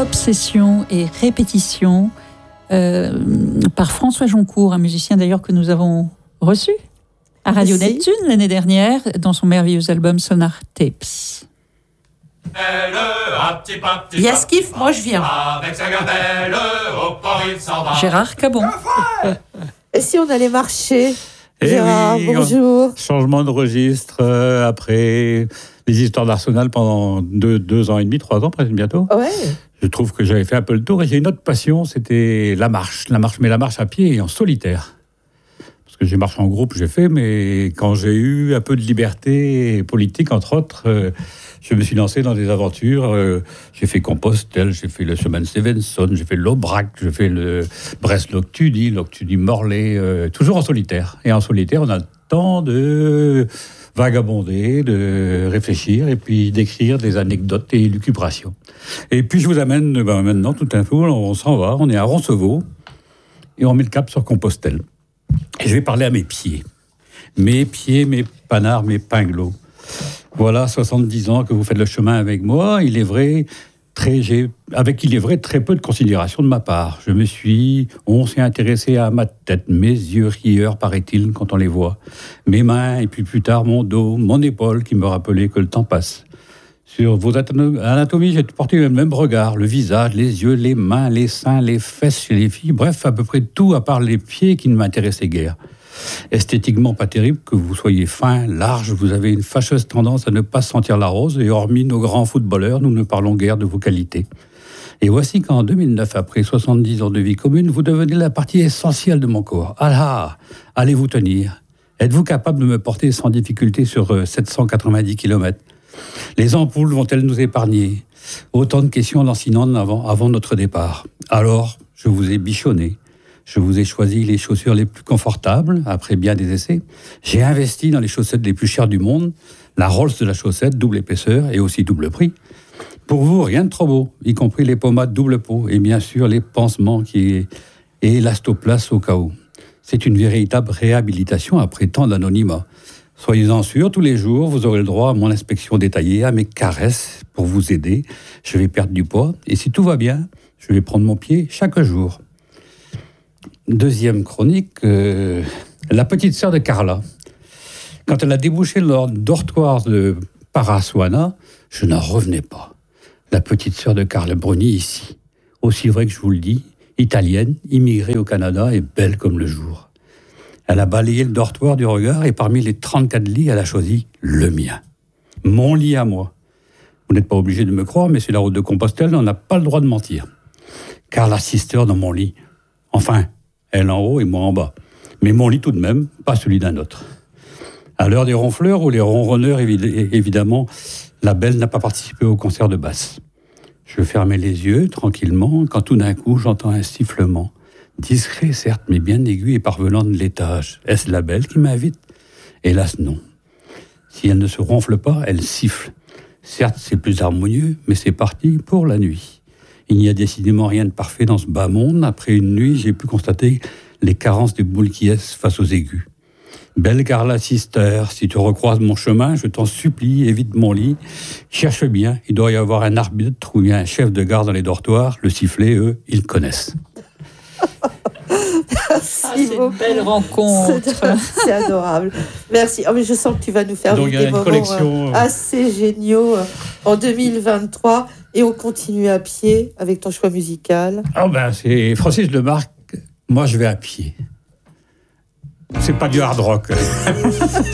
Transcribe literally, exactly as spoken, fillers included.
Obsession et répétition euh, par François Joncourt, un musicien d'ailleurs que nous avons reçu à Radio Merci. Neptune l'année dernière dans son merveilleux album Sonar Tapes. Il y a Skiff, moi je viens. Gérard Cabon. Et si on allait marcher, Eh Gérard, oui, bonjour. Changement de registre euh, après les histoires d'Arsenal pendant deux, deux ans et demi, trois ans presque bientôt. Ouais. Je trouve que j'avais fait un peu le tour et j'ai une autre passion, c'était la marche. La marche, mais la marche à pied et en solitaire. Parce que j'ai marché en groupe, j'ai fait, mais quand j'ai eu un peu de liberté politique, entre autres, euh, je me suis lancé dans des aventures. Euh, j'ai fait Compostelle, j'ai fait le chemin de Stevenson, j'ai fait l'Aubrac, j'ai fait le Brest-Loctudy, Loctudy-Morlaix, euh, toujours en solitaire. Et en solitaire, on a le temps de vagabonder, de réfléchir et puis d'écrire des anecdotes et élucubrations. Et puis je vous amène ben, maintenant tout un coup, on s'en va, on est à Roncevaux et on met le cap sur Compostelle. Et je vais parler à mes pieds. Mes pieds, mes panards, mes pinglots. Voilà, soixante-dix ans que vous faites le chemin avec moi. Il est vrai, très, j'ai, avec il est vrai, très peu de considération de ma part. Je me suis, on s'est intéressé à ma tête, mes yeux rieurs, paraît-il, quand on les voit. Mes mains, et puis plus tard mon dos, mon épaule, qui me rappelait que le temps passe. Sur vos anatomies, j'ai porté le même regard, le visage, les yeux, les mains, les seins, les fesses chez les filles, bref, à peu près tout, à part les pieds qui ne m'intéressaient guère. Esthétiquement pas terrible, que vous soyez fin, large, vous avez une fâcheuse tendance à ne pas sentir la rose, et hormis nos grands footballeurs, nous ne parlons guère de vos qualités. Et voici qu'en deux mille neuf, après soixante-dix ans de vie commune, vous devenez la partie essentielle de mon corps. Ah là, allez-vous tenir? Êtes-vous capable de me porter sans difficulté sur sept cent quatre-vingt-dix kilomètres? Les ampoules vont-elles nous épargner? Autant de questions lancinantes avant, avant notre départ. Alors, je vous ai bichonné. Je vous ai choisi les chaussures les plus confortables, après bien des essais. J'ai investi dans les chaussettes les plus chères du monde, la Rolls de la chaussette, double épaisseur et aussi double prix. Pour vous, rien de trop beau, y compris les pommades double peau et bien sûr les pansements qui et l'Astoplace au cas où. C'est une véritable réhabilitation après tant d'anonymat. Soyez-en sûrs, tous les jours, vous aurez le droit à mon inspection détaillée, à mes caresses pour vous aider. Je vais perdre du poids et si tout va bien, je vais prendre mon pied chaque jour. Deuxième chronique, euh, la petite sœur de Carla. Quand elle a débouché le dortoir de Paraswana, je n'en revenais pas. La petite sœur de Carla Bruni ici, aussi vrai que je vous le dis, italienne, immigrée au Canada et belle comme le jour. Elle a balayé le dortoir du regard et parmi les trente-quatre lits, elle a choisi le mien. Mon lit à moi. Vous n'êtes pas obligé de me croire, mais c'est la route de Compostelle, on n'a pas le droit de mentir. Carla Sister dans mon lit. Enfin, elle en haut et moi en bas. Mais mon lit tout de même, pas celui d'un autre. À l'heure des ronfleurs ou les ronronneurs, évidemment, la belle n'a pas participé au concert de basse. Je fermais les yeux tranquillement quand tout d'un coup j'entends un sifflement. Discret certes, mais bien aigu et parvenant de l'étage. Est-ce la belle qui m'invite? Hélas non. Si elle ne se ronfle pas, elle siffle. Certes, c'est plus harmonieux, mais c'est parti pour la nuit. Il n'y a décidément rien de parfait dans ce bas monde. Après une nuit, j'ai pu constater les carences des boules qui est face aux aigus. Belle Carla Sister, si tu recroises mon chemin, je t'en supplie, évite mon lit. Cherche bien, il doit y avoir un arbitre ou bien un chef de gare dans les dortoirs. Le sifflet, eux, ils connaissent. Merci ah, c'est beaucoup. Une belle rencontre. C'est, c'est adorable. Merci. Oh, mais je sens que tu vas nous faire Donc, vivre des moments collection, euh, assez géniaux euh, en deux mille vingt-trois. Et on continue à pied avec ton choix musical. Ah ben, c'est Francis Lemarque. Moi, je vais à pied. C'est pas du hard rock.